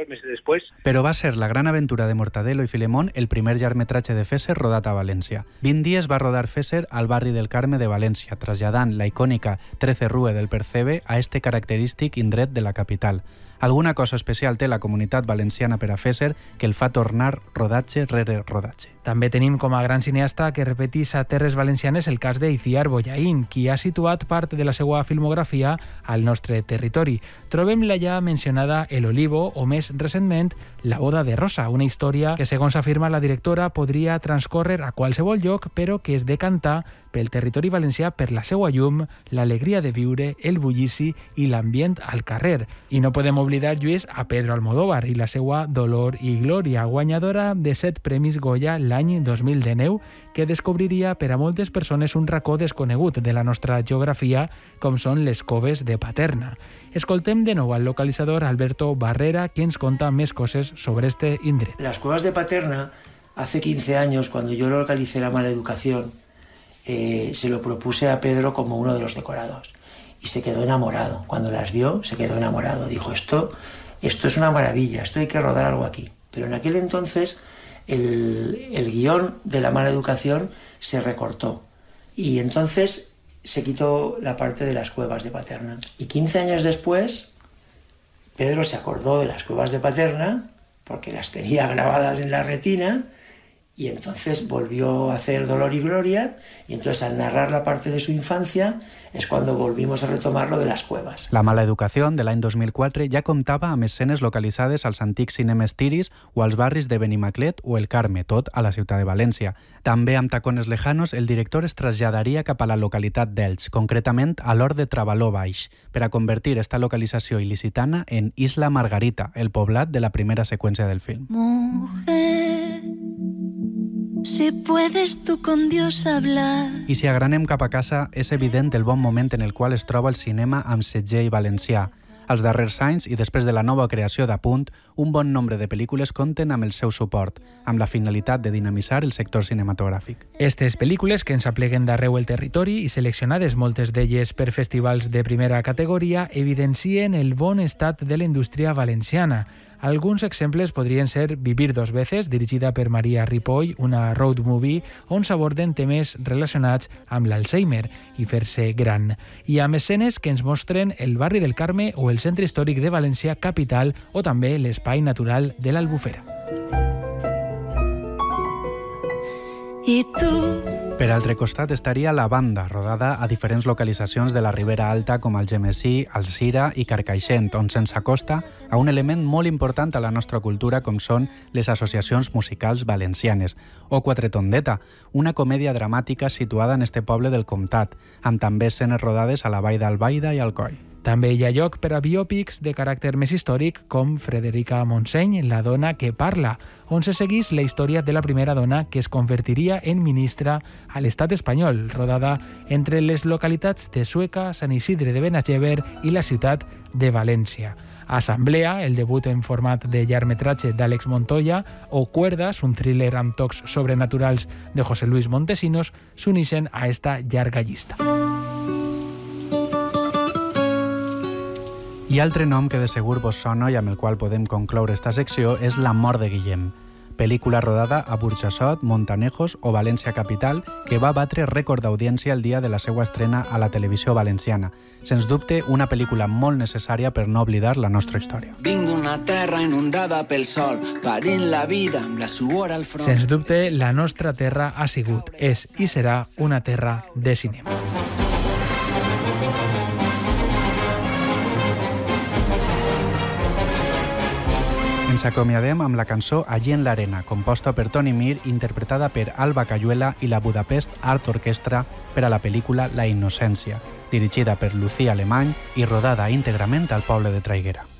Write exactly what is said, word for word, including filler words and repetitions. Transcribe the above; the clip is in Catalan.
dos meses després. Però va ser La gran aventura de Mortadelo i Filemón el primer llargmetratge de Fesser rodat a València. vint dies va rodar Fesser al barri del Carme de València, traslladant la icònica trece Rue del Percebe a este característic indret de la capital. Alguna cosa especial té la comunitat valenciana per a Fesser que el fa tornar rodatge rere rodatge. També tenim com a gran cineasta que repetís a terres valencianes el cas d'Iciar Bollaín, qui ha situat part de la seva filmografia al nostre territori. Trobem la ja mencionada El Olivo o, més recentment, La boda de Rosa, una història que, segons afirma la directora, podria transcórrer a qualsevol lloc, però que es decanta pel territori valencià per la seva llum, l'alegria de viure, el bullici i l'ambient al carrer. I no podem oblidar, Lluís, a Pedro Almodóvar i la seva Dolor i Glòria, guanyadora de set premis Goya l'any dos mil dinou, que descobriria per a moltes persones un racó desconegut de la nostra geografia, com són les coves de Paterna. Escoltem de nou al localizador Alberto Barrera, que ens conta més coses sobre este indret. Las cuevas de Paterna, hace quince años, cuando yo localicé La mala educación, eh, se lo propuse a Pedro como uno de los decorados. Y se quedó enamorado. Cuando las vio, se quedó enamorado. Dijo, esto, esto es una maravilla, esto hay que rodar algo aquí. Pero en aquel entonces el, el guión de La mala educación se recortó. Y entonces se quitó la parte de las cuevas de Paterna. Y quince años después, Pedro se acordó de las cuevas de Paterna, porque las tenía grabadas en la retina, y entonces volvió a hacer Dolor y Gloria, y entonces al narrar la parte de su infancia es cuando volvimos a retomar lo de las cuevas. La mala educació, de l'any dos mil quatre, ja comptava amb escenes localitzades als antics cinemes Tiris o als barris de Benimaclet o el Carme, tot a la ciutat de València. També amb Tacones Lejanos, el director es traslladaria cap a la localitat d'Elx, concretament a l'Hort de Travaló Baix, per a convertir esta localització il·licitana en Isla Margarita, el poblat de la primera seqüència del film. Mujer, si puedes tú con Dios hablar. I si agranem cap a casa, és evident el bon moment en el qual es troba el cinema amb segell valencià. Als darrers anys, i després de la nova creació d'Apunt, un bon nombre de pel·lícules compten amb el seu suport, amb la finalitat de dinamitzar el sector cinematogràfic. Estes pel·lícules, que ens apleguen d'arreu el territori i seleccionades moltes d'elles per festivals de primera categoria, evidencien el bon estat de la indústria valenciana. Alguns exemples podrien ser Vivir dos veces, dirigida per Maria Ripoll, una road movie on s'aborden temes relacionats amb l'Alzheimer i fer-se gran, i amb escenes que ens mostren el barri del Carme o el centre històric de València capital o també l'espai natural de l'Albufera. I tu? Per altre costat estaria La banda, rodada a diferents localitzacions de la Ribera Alta com Algemesí, Alzira i Carcaixent, on se'ns acosta a un element molt important a la nostra cultura com són les associacions musicals valencianes, o Quatretondeta, una comèdia dramàtica situada en este poble del Comtat, amb també escenes rodades a la Vall d'Albaida i Alcoi. També hi ha lloc per a biòpics de caràcter més històric com Frederica Montseny, La dona que parla, on se seguís la història de la primera dona que es convertiria en ministra a l'estat espanyol, rodada entre les localitats de Sueca, Sant Isidre de Benagever i la ciutat de València. Assemblea, el debut en format de llargmetratge d'Àlex Montoya, o Cuerdas, un thriller amb tocs sobrenaturals de José Luis Montesinos, s'unixen a esta llarga llista. I altre nom que de segur vos sona i amb el qual podem concloure esta secció és La mort de Guillem, pel·lícula rodada a Burjassot, Montanejos o València capital que va batre rècord d'audiència el dia de la seva estrena a la televisió valenciana. Sens dubte, una pel·lícula molt necessària per no oblidar la nostra història. Vinc d'una terra inundada pel sol, parint la vida amb la suor al front. Sens dubte, la nostra terra ha sigut, és i serà una terra de cinema. Ens acomiadem amb la cançó Allí en l'arena, composta per Toni Mir, interpretada per Alba Cayuela i la Budapest Art Orchestra per a la pel·lícula La innocència, dirigida per Lucía Alemany i rodada íntegrament al poble de Traiguera.